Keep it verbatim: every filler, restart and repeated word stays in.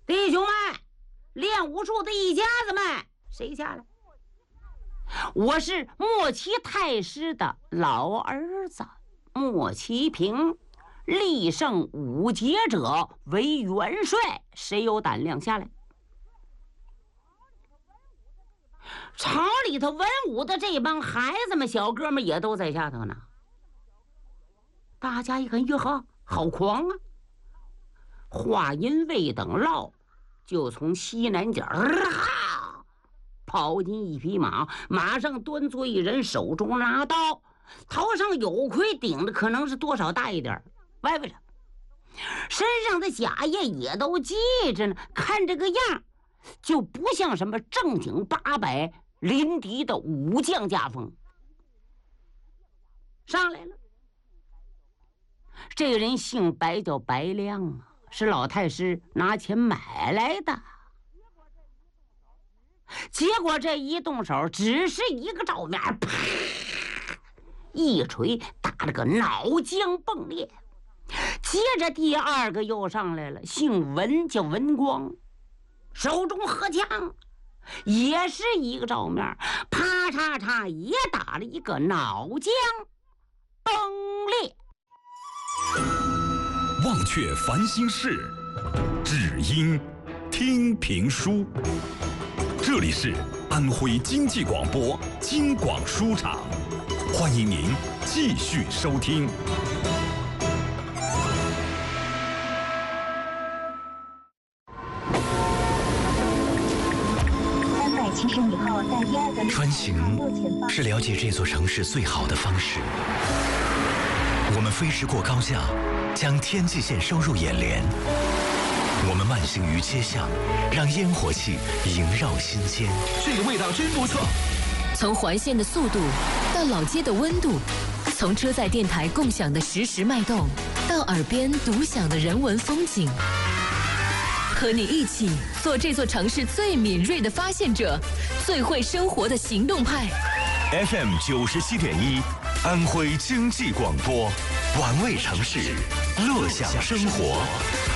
弟兄们，练武术的一家子们，谁下来？我是莫奇太师的老儿子莫奇平，力胜五杰者为元帅，谁有胆量下来？厂里头文武的这帮孩子们、小哥们也都在下头呢。大家一看，哟呵，好狂啊！话音未等落，就从西南角啊跑进一匹马，马上端坐一人，手中拿刀，头上有盔顶的，可能是多少大一点，歪歪着，身上的甲叶也都系着呢，看这个样就不像什么正经八百临敌的武将家风。上来了，这个人姓白，叫白亮啊，是老太师拿钱买来的。结果这一动手，只是一个照面，啪，一锤打了个脑浆迸裂。接着第二个又上来了，姓文，叫文光，手中合枪，也是一个照面，啪嚓嚓也打了一个脑浆崩裂。 忘却烦心事，只因听评书。这里是安徽经济广播京广书场，欢迎您继续收听。 穿行是了解这座城市最好的方式。我们飞驰过高架，将天际线收入眼帘。我们慢行于街巷，让烟火气萦绕心间。 这个味道真不错。 从环线的速度到老街的温度，从车载电台共享的实时脉动，到耳边独享的人文风景，和你一起做这座城市最敏锐的发现者，最会生活的行动派。 F M 九十七点一，安徽经济广播，玩味城市，乐享生活。